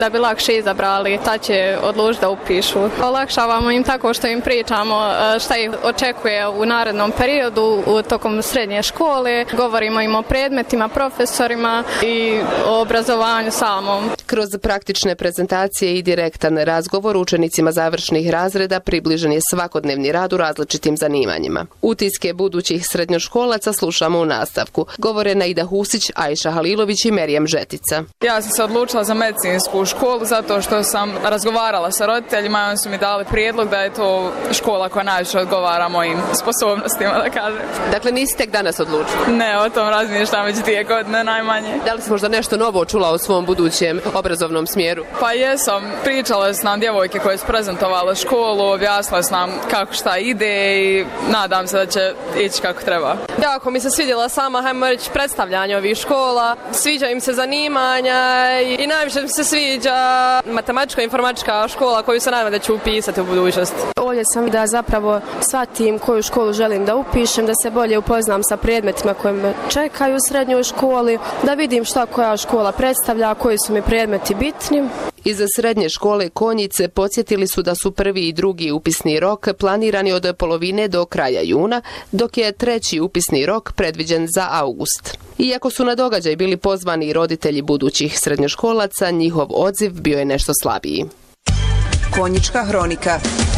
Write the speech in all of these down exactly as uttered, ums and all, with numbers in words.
da bi lakše izabrali šta će odlučiti da upišu. Olakšavamo im tako što im pričamo šta ih očekuje u narednom periodu u tokom srednje škole, govorimo im o predmetima, profesorima i o obrazovanju samom. Kroz praktične prezentacije i direktan razgovor učenicima završnih razreda približen je svakodnevni rad u različitim zanimanjima. Utiske budućih srednjoškolaca slušamo u nastavku. Govore Naida Husić, Ajša Halilović i Merijem Žetica. Ja sam se odlučila za medicinsku školu zato što sam razgovarala sa roditeljima i oni su mi dali prijedlog da je to škola koja najviše odgovara mojim sposobnostima, da kažem. Dakle, nisi tek danas odlučila? Ne, o tom razmišljam već dvije godine najmanje. Da li si možda nešto novo čula o svom budućem obrazovnom smjeru? Pa jesam, pričala s nam djevojke koje su prezentovale školu, objasnila s nam kako šta ide i nadam se da će ići kako treba. Jako mi se svidjela sama, hajmo reći, predstavljanje ovih škola, sviđa im se zanimanja i najviše mi se sviđa matematičko-informatička škola koju se nadam da ću upisati u budućnosti. Ovdje sam da zapravo shvatim koju školu želim da upišem, da se bolje upoznam sa predmetima koje me čekaju u srednjoj školi, da vidim šta koja škola predstavlja, koji su mi predmeti bitni. Iz srednje škole Konjice podsjetili su da su prvi i drugi upisni rok planirani od polovine do kraja juna, dok je treći upisni rok predviđen za august. Iako su na događaj bili pozvani i roditelji budućih srednjoškolaca, njihov odziv bio je nešto slabiji. Konjička hronika.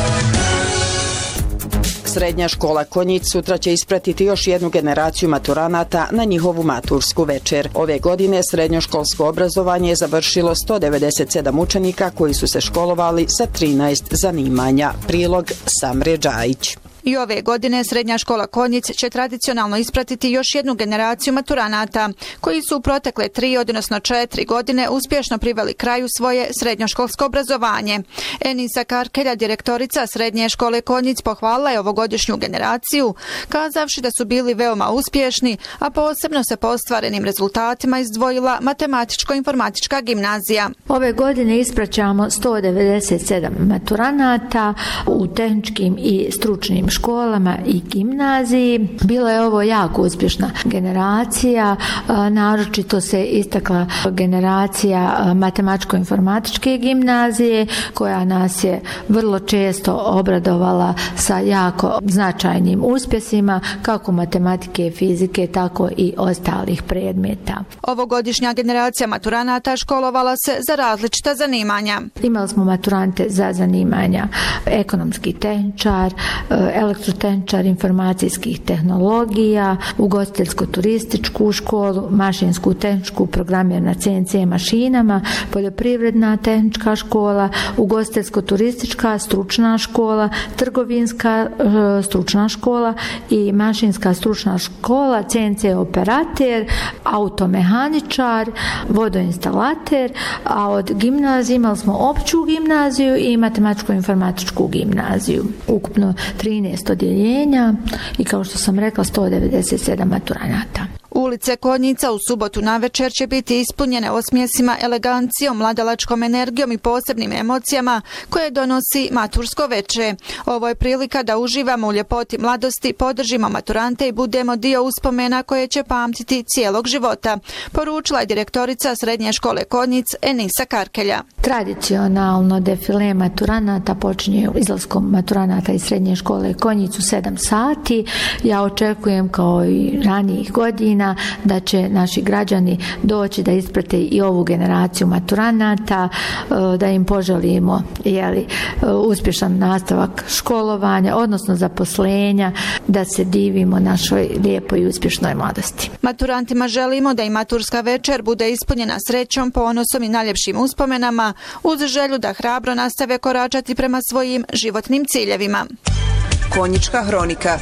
Srednja škola Konjic sutra će ispratiti još jednu generaciju maturanata na njihovu matursku večer. Ove godine srednjoškolsko obrazovanje je završilo sto devedeset sedam učenika koji su se školovali sa trinaest zanimanja. Prilog Samre Džajić. I ove godine Srednja škola Konjic će tradicionalno ispratiti još jednu generaciju maturanata koji su u protekle tri, odnosno četiri godine uspješno priveli kraju svoje srednjoškolsko obrazovanje. Enisa Karkelja, direktorica Srednje škole Konjic, pohvalila je ovogodišnju generaciju, kazavši da su bili veoma uspješni, a posebno se po ostvarenim rezultatima izdvojila matematičko-informatička gimnazija. Ove godine ispraćamo sto devedeset sedam maturanata u tehničkim i stručnim školama i gimnaziji. Bila je ovo jako uspješna generacija, naročito se istakla generacija matematičko-informatičke gimnazije koja nas je vrlo često obradovala sa jako značajnim uspjesima kako matematike, fizike, tako i ostalih predmeta. Ovogodišnja generacija maturanata školovala se za različita zanimanja. Imali smo maturante za zanimanja ekonomski tehničar, elektrotehničar informacijskih tehnologija, ugostiteljsko-turističku školu, mašinsku tehničku programer na C N C mašinama, poljoprivredna tehnička škola, ugostiteljsko-turistička stručna škola, trgovinska e, stručna škola i mašinska stručna škola, C N C operater, automehaničar, vodoinstalater, a od gimnazije imali smo opću gimnaziju i matematičko-informatičku gimnaziju. Ukupno trinaest odjeljenja i kao što sam rekla sto devedeset sedam maturanata. Ulice Konjica u subotu navečer će biti ispunjene osmjesima, elegancijom, mladalačkom energijom i posebnim emocijama koje donosi matursko veče. Ovo je prilika da uživamo u ljepoti mladosti, podržimo maturante i budemo dio uspomena koje će pamtiti cijelog života, poručila je direktorica Srednje škole Konjic Enisa Karkelja. Tradicionalno defile maturanata počinje izlaskom maturanata iz Srednje škole Konjic u sedam sati. Ja očekujem kao i ranijih godina da će naši građani doći da isprate i ovu generaciju maturanata, da im poželimo jeli, uspješan nastavak školovanja, odnosno zaposlenja, da se divimo našoj lijepoj i uspješnoj mladosti. Maturantima želimo da i maturska večer bude ispunjena srećom, ponosom i najljepšim uspomenama, uz želju da hrabro nastave koračati prema svojim životnim ciljevima. Konjička hronika.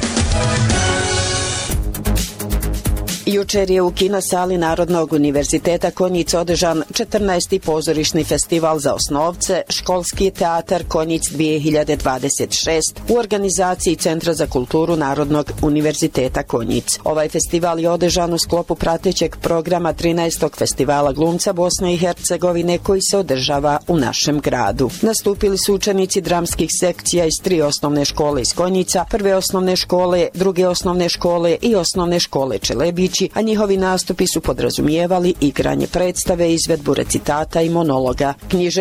Jučer je u kino sali Narodnog univerziteta Konjic održan četrnaesti pozorišni festival za osnovce Školski teatar Konjic dvije hiljade dvadeset šest u organizaciji Centra za kulturu Narodnog univerziteta Konjic. Ovaj festival je održan u sklopu pratećeg programa trinaestog festivala glumca Bosne i Hercegovine koji se održava u našem gradu. Nastupili su učenici dramskih sekcija iz tri osnovne škole iz Konjica, prve osnovne škole, druge osnovne škole i osnovne škole Čelebić riječi, a njihovi nastupi su podrazumijevali igranje predstave, izvedbu recitata i monologa. Knjiže